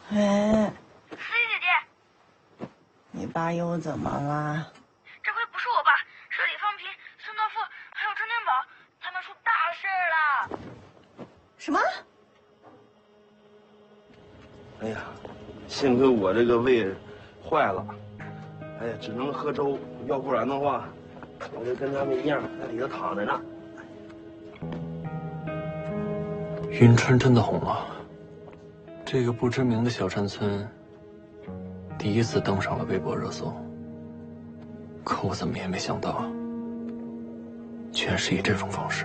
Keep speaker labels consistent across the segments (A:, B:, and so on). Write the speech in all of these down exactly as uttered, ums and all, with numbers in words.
A: 喂，
B: 思怡姐姐，
A: 你爸又怎么了？
B: 这回不是我爸，是李方平、孙道富还有陈天宝，他们出大事了。
A: 什么？
C: 哎呀，幸亏我这个胃坏了，哎呀，只能喝粥，要不然的话，我就跟他们一样在里头躺着呢。
D: 云川真的红了，这个不知名的小山村，第一次登上了微博热搜。可我怎么也没想到，居然是以这种方式。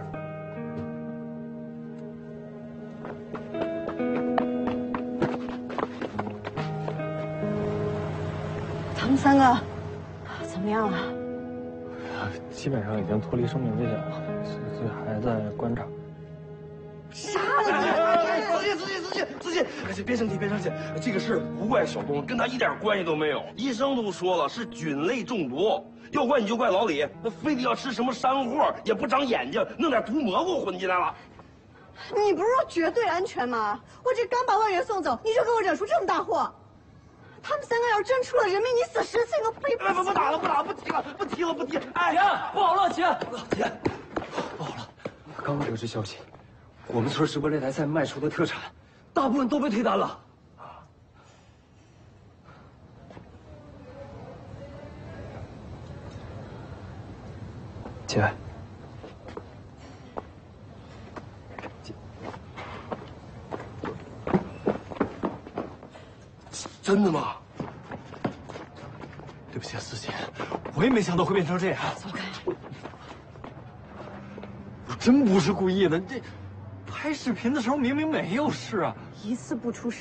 E: 他们三个怎么样了？
F: 基本上已经脱离生命危险了，所以还在观察。
E: 杀了你！
C: 子琪，子琪，子琪，子琪，别生气，别生气，这个事不怪小东，跟他一点关系都没有。医生都说了是菌类中毒，要怪你就怪老李，那非得要吃什么山货，也不长眼睛，弄点毒蘑菇混进来了。
E: 你不是说绝对安全吗？我这刚把万元送走，你就给我惹出这么大祸！他们三个要是真出了人命，你死十次你都赔不起。
C: 不不打了，不打了，不提了，不提了，不提。哎
F: 呀，不好了，姐，
C: 姐，
F: 不好了！刚刚得知消息，我们村直播擂台赛卖出的特产，大部分都被退单了。姐，
C: 真的吗？
D: 对不起，思琪，我也没想到会变成这样。
E: 走开！
D: 我真不是故意的，这拍视频的时候明明没有事啊。
E: 一次不出事。